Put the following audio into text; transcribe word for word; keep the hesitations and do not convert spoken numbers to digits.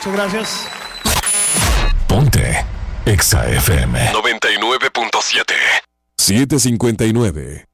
Muchas gracias. Ponte Exa F M noventa y nueve punto siete. siete cincuenta y nueve.